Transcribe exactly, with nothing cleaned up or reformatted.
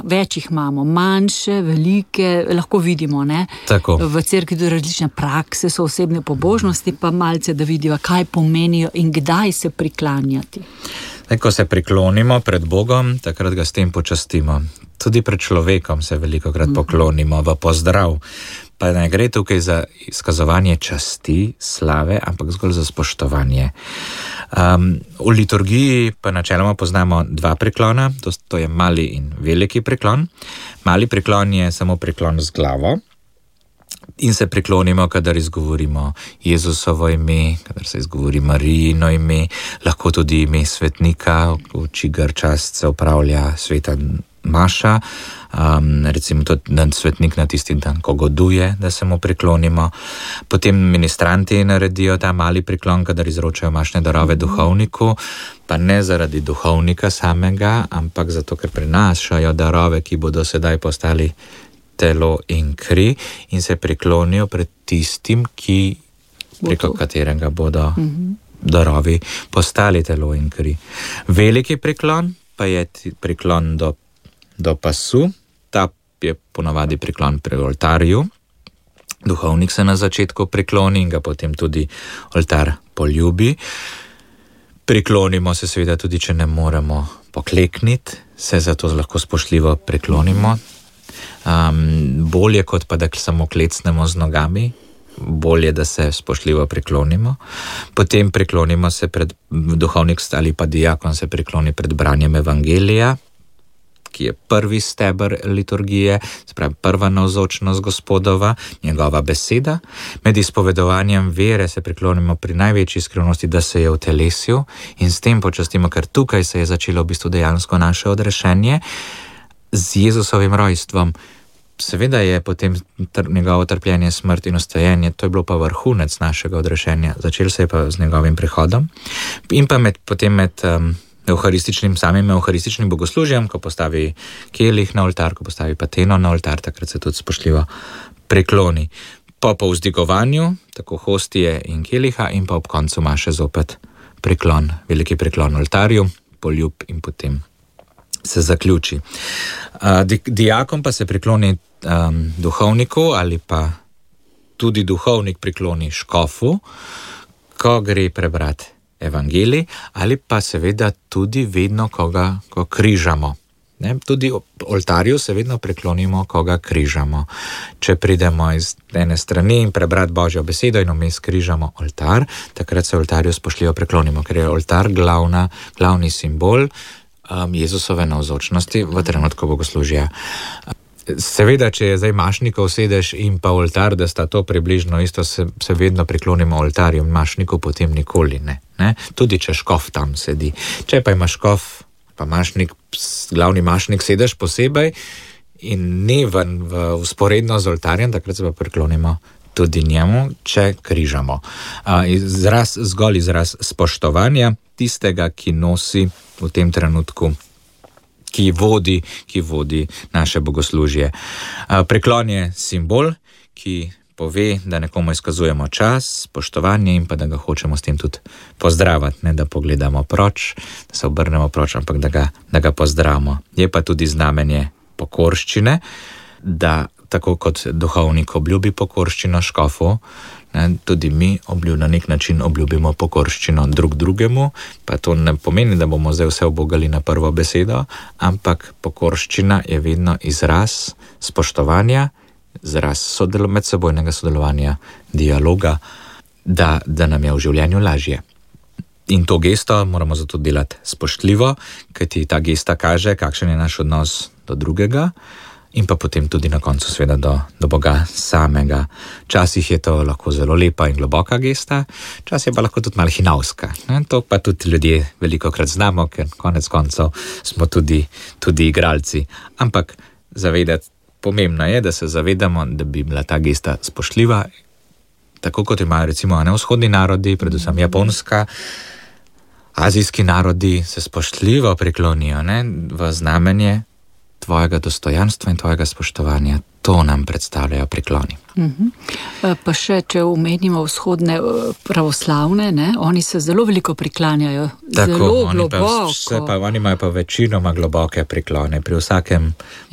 več jih imamo, manjše, velike, lahko vidimo, ne? Tako. V cerkvi do različne prakse so osebne pobožnosti, pa malce, da vidiva, kaj pomenijo in kdaj se priklanjati. Ko se priklonimo pred Bogom, takrat ga s tem počastimo. Tudi pred človekom se velikokrat poklonimo v pozdrav. Pa ne gre tukaj za izkazovanje časti, slave, ampak zgolj za spoštovanje. Um, v liturgiji pa načeloma poznamo dva priklona, to, to je mali in veliki priklon. Mali priklon je samo priklon z glavo in se priklonimo, kadar izgovorimo Jezusovo ime, kadar se izgovori Marijino ime, lahko tudi ime svetnika, v čigar čast se opravlja sveta maša, um, recimo tudi dan svetnik na tisti dan, ko goduje, da se mu priklonimo. Potem ministranti naredijo ta mali priklon, kadar izročajo mašne darove duhovniku, pa ne zaradi duhovnika samega, ampak zato, ker prinašajo darove, ki bodo sedaj postali telo in kri in se priklonijo pred tistim, ki, preko katerega bodo mm-hmm. darovi postali telo in kri. Veliki priklon pa je priklon do do pasu, ta je ponavadi priklon pri oltarju. Duhovnik se na začetku prikloni in ga potem tudi oltar poljubi. Priklonimo se seveda tudi, če ne moremo poklekniti, se zato lahko spoštljivo priklonimo. Um, bolje kot pa da samo klecnemo z nogami, bolje, da se spoštljivo priklonimo. Potem priklonimo se pred duhovnik ali pa diakon se prikloni pred branjem evangelija, ki je prvi steber liturgije, spravi prva navzočnost Gospodova, njegova beseda. Med izpovedovanjem vere se priklonimo pri največji skrivnosti, da se je utelesil in s tem počastimo, ker tukaj se je začelo v bistvu dejansko naše odrešenje z Jezusovim rojstvom. Seveda je potem njegovo trpljenje, smrt in ostajenje, to je bilo pa vrhunec našega odrešenja, začel se je pa z njegovim prihodom. In pa med, potem med um, euharističnim, samim euharističnim bogoslužjem, ko postavi kelih na oltar, ko postavi pateno na oltar, takrat se tudi spoštljivo prikloni. Po povzdigovanju, tako hostije in keliha, in pa ob koncu maše zopet priklon, veliki priklon oltarju, poljub in potem se zaključi. Diakon pa se prikloni um, duhovniku ali pa tudi duhovnik prikloni škofu, ko gre prebrati evangelij, ali pa seveda tudi vedno, ko ga ko križamo. Ne? Tudi oltarju se vedno priklonimo, ko ga križamo. Če pridemo iz ene strani in prebrati Božjo besedo in vmes križamo oltar, takrat se oltarju spoštljivo priklonimo, ker je oltar glavna, glavni simbol um, Jezusove navzočnosti v trenutku bogoslužja. Seveda, če je zdaj mašnikov sedež in pa oltar, da sta to približno isto, se, se vedno priklonimo oltarju, mašniku potem nikoli ne, ne. Tudi če škof tam sedi. Če pa ima škof, pa mašnik, glavni mašnik sedež posebej in ne ven v usporedno z oltarjem, takrat se pa priklonimo tudi njemu, če križamo. Izraz, zgolj izraz spoštovanja tistega, ki nosi v tem trenutku, ki vodi, ki vodi naše bogoslužje. Priklon je simbol, ki pove, da nekomu izkazujemo čas, spoštovanje in pa da ga hočemo s tem tudi pozdraviti, ne da pogledamo proč, da se obrnemo proč, ampak da ga, da ga pozdravimo. Je pa tudi znamenje pokorščine, da tako kot duhovnik obljubi pokorščino škofu, ne, tudi mi obljub, na nek način obljubimo pokorščino drug drugemu, pa to ne pomeni, da bomo zdaj vse obogali na prvo besedo, ampak pokorščina je vedno izraz spoštovanja, izraz sodelo, medsebojnega sodelovanja, dialoga, da, da nam je v življenju lažje. In to gesto moramo zato delati spoštljivo, kajti ta gesta kaže, kakšen je naš odnos do drugega, in pa potem tudi na koncu seveda do, do Boga samega. Včasih je to lahko zelo lepa in globoka gesta, včasih je pa lahko tudi malo hinavska. Ne? To pa tudi ljudje velikokrat znamo, ker konec koncev smo tudi, tudi igralci. Ampak zavedati, pomembno je, da se zavedamo, da bi bila ta gesta spoštljiva, tako kot imajo recimo ne, vzhodni narodi, predvsem Japonska, azijski narodi se spoštljivo priklonijo, ne, v znamenje tvojega dostojanstva in tvojega spoštovanja. To nam predstavljajo prikloni. Uh-huh. Pa še, če omenimo vzhodne pravoslavne, ne, oni se zelo veliko priklanjajo. Tako, zelo globoko. Pa, pa, oni imajo pa večinoma globoke priklone pri vsakem